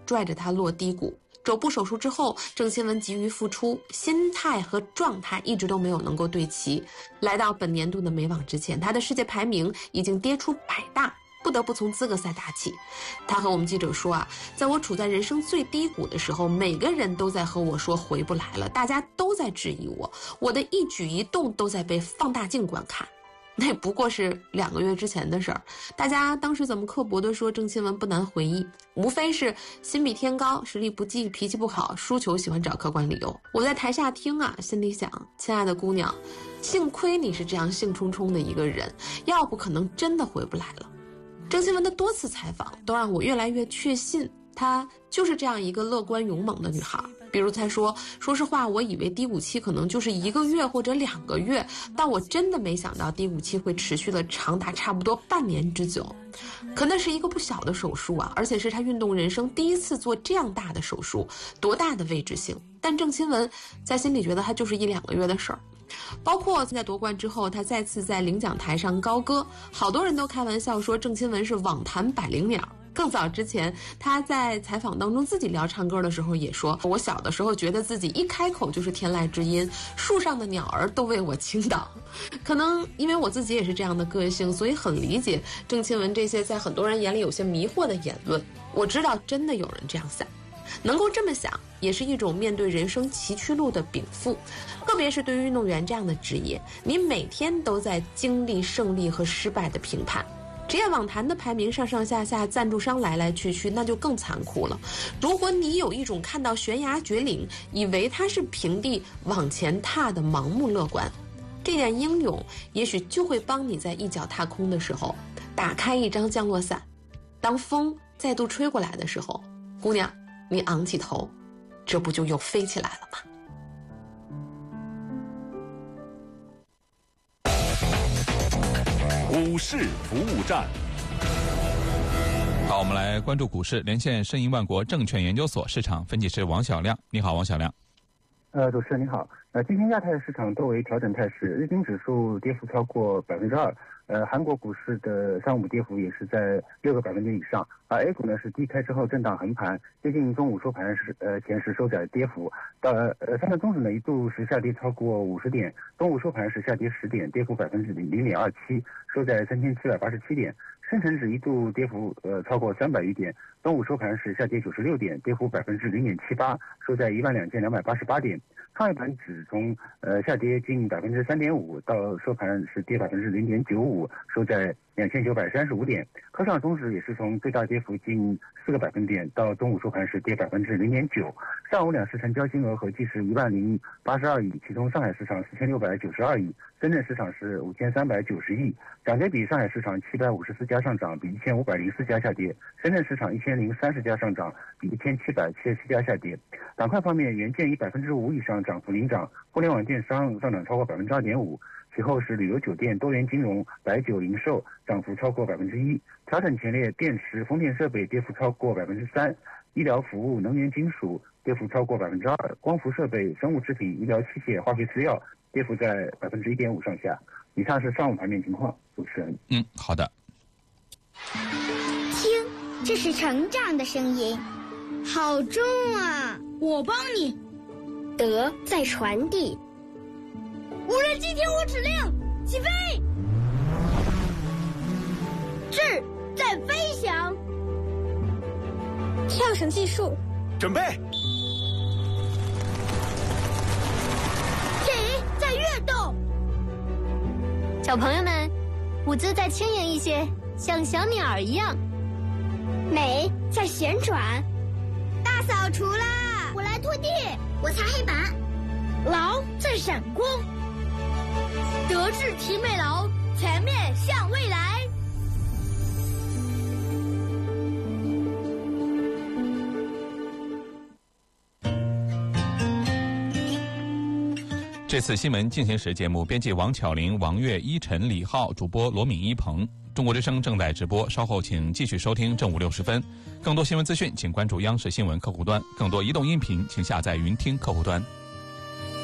拽着他落低谷。肘部手术之后，郑钦文急于复出，心态和状态一直都没有能够对齐。来到本年度的美网之前，他的世界排名已经跌出100大，不得不从资格赛打起。他和我们记者说在我处在人生最低谷的时候，每个人都在和我说回不来了，大家都在质疑我的一举一动都在被放大镜观看。那不过是2个月之前的事儿，大家当时怎么刻薄地说郑钦文不难回忆，无非是心比天高，实力不济，脾气不好，输球喜欢找客观理由。我在台下听心里想，亲爱的姑娘，幸亏你是这样兴冲冲的一个人，要不可能真的回不来了。郑钦文的多次采访都让我越来越确信，她就是这样一个乐观勇猛的女孩。比如她说实话，我以为低谷期可能就是1个月或者2个月，但我真的没想到低谷期会持续了长达差不多半年之久。可那是一个不小的手术而且是她运动人生第一次做这样大的手术，多大的未知性。但郑钦文在心里觉得她就是1-2个月的事儿。包括在夺冠之后，他再次在领奖台上高歌，好多人都开玩笑说郑钦文是网坛百灵鸟。更早之前，他在采访当中自己聊唱歌的时候也说，我小的时候觉得自己一开口就是天籁之音，树上的鸟儿都为我倾倒。可能因为我自己也是这样的个性，所以很理解郑钦文这些在很多人眼里有些迷惑的言论。我知道真的有人这样想，能够这么想也是一种面对人生崎岖路的禀赋。特别是对于运动员这样的职业，你每天都在经历胜利和失败的评判。职业网坛的排名上上下下，赞助商来来去去，那就更残酷了。如果你有一种看到悬崖绝岭，以为它是平地往前踏的盲目乐观，这点英勇也许就会帮你在一脚踏空的时候打开一张降落伞。当风再度吹过来的时候，姑娘，你昂起头，这不就又飞起来了吗？ 股市服务站。 好，我们来关注股市，连线申银万国证券研究所市场分析师王小亮。你好，王小亮。 主持人你好。今天亚太市场多为调整态势，日经指数跌幅超过2%，韩国股市的上午跌幅也是在6个百分点以上，而 A 股呢是低开之后震荡横盘，接近中午收盘前时收窄跌幅，到上证综指呢一度是下跌超过50点，中午收盘是下跌10点，跌幅0.27%，收在3787点。深成指一度跌幅超过300余点，中午收盘是下跌96点，跌幅0.78%，收在12288点。创业板指从下跌近3.5%，到收盘是跌0.95%，收在2935点。科创中指也是从最大跌幅近4个百分点，到中午收盘是跌0.9%。上午两市成交金额合计是10082亿，其中上海市场4692亿，深圳市场是5390亿。涨跌比，上海市场754家上涨，比1504家下跌；深圳市场1030家上涨，比1777家下跌。板块方面，元件以5%以上涨幅领涨，互联网电商上涨超过2.5%，其后是旅游酒店、多元金融、白酒零售涨幅超过1%。调整前列电池、风电设备跌幅超过3%，医疗服务、能源金属跌幅超过2%，光伏设备、生物制品、医疗器械、化肥饲料跌幅在1.5%上下。以上是上午盘面情况，主持人。 好的。 听，这是成长的声音，好重啊！ 我帮你。 德在传递。 无人机听我指令，起飞。智在飞翔。 跳绳技术， 准备。 体在跃动。 小朋友们，舞姿再轻盈一些，像小鸟一样。 美在旋转。 大扫除啦！ 我来拖地，我擦黑板。 劳在闪光。德智体美劳，全面向未来。 这次新闻进行时节目，编辑王巧玲、王悦、依晨、李浩，主播罗敏、一鹏。中国之声正在直播，稍后请继续收听正午6时分。更多新闻资讯，请关注央视新闻客户端；更多移动音频，请下载云听客户端。